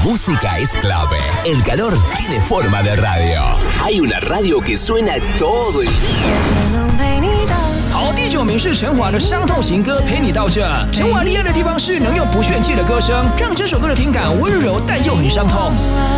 música es clave. El calor tiene forma de radio. Hay una radio que suena todo el día. 好，第9名是陈华的《伤痛情歌》，陪你到这。陈华厉害的地方是能用不炫技的歌声，让这首歌的听感温柔但又很伤痛。